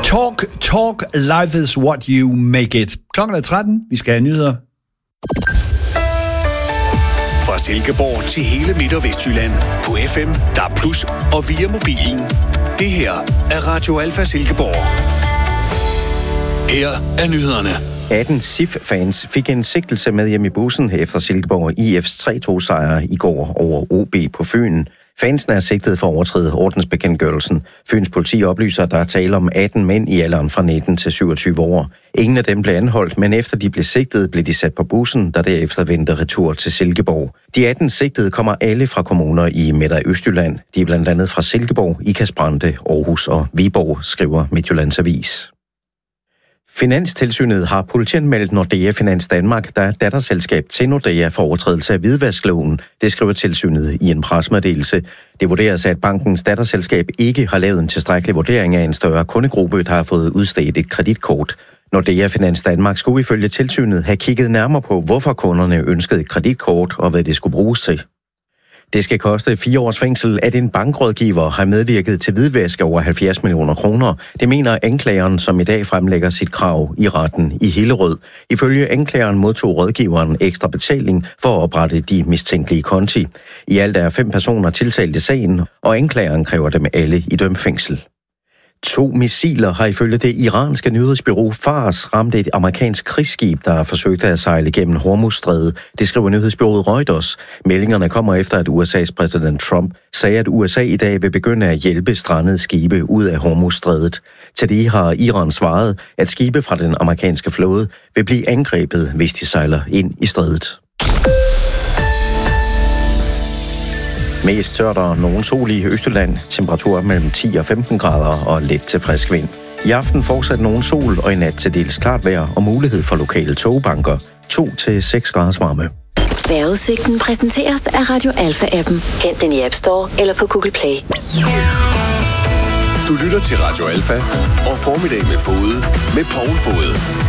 Talk, life is what you make it. Klokken er 13, vi skal have nyheder. Fra Silkeborg til hele Midt- og Vestjylland på FM, DAB+ og via mobilen. Det her er Radio Alfa Silkeborg. Her er nyhederne. 18 SIF-fans fik en sigtelse med hjem i bussen efter Silkeborg IF's 3-2-sejr i går over OB på Fyn. Fansen er sigtet for at overtræde ordensbekendtgørelsen. Fyns politi oplyser, at der er tale om 18 mænd i alderen fra 19 til 27 år. Ingen af dem blev anholdt, men efter de blev sigtet, blev de sat på bussen, der derefter vendte retur til Silkeborg. De 18 sigtede kommer alle fra kommuner i Midt- og Østjylland. De er blandt andet fra Silkeborg, Ikast-Brande, Aarhus og Viborg, skriver Midtjyllands Avis. Finanstilsynet har politianmeldt Nordea Finans Danmark, der er datterselskab til Nordea for overtrædelse af hvidvaskloven. Det skriver tilsynet i en pressemeddelelse. Det vurderes, at bankens datterselskab ikke har lavet en tilstrækkelig vurdering af en større kundegruppe, der har fået udstedt et kreditkort. Nordea Finans Danmark skulle ifølge tilsynet have kigget nærmere på, hvorfor kunderne ønskede et kreditkort og hvad det skulle bruges til. Det skal koste 4 års fængsel, at en bankrådgiver har medvirket til hvidvask over 70 millioner kroner. Det mener anklageren, som i dag fremlægger sit krav i retten i Hillerød. Ifølge anklageren modtog rådgiveren ekstra betaling for at oprette de mistænkelige konti. I alt er 5 personer tiltalt i sagen, og anklageren kræver dem alle i dømt fængsel. 2 missiler har ifølge det iranske nyhedsbureau Fars ramt et amerikansk krigsskib, der har forsøgt at sejle gennem Hormuzstrædet. Det skriver nyhedsbureauet Reuters. Meldingerne kommer efter, at USA's præsident Trump sagde, at USA i dag vil begynde at hjælpe strandede skibe ud af Hormuzstrædet. Til det har Iran svaret, at skibe fra den amerikanske flåde vil blive angrebet, hvis de sejler ind i strædet. Mest tørt og nogen sol i Østjylland. Temperaturer mellem 10 og 15 grader og let til frisk vind. I aften fortsat nogen sol og i nat til dels klart vejr og mulighed for lokale togbanker. 2-6 graders varme. Vejrudsigten præsenteres af Radio Alfa-appen. Hent den i App Store eller på Google Play. Du lytter til Radio Alfa og Formiddag med Fode med Poul Fode.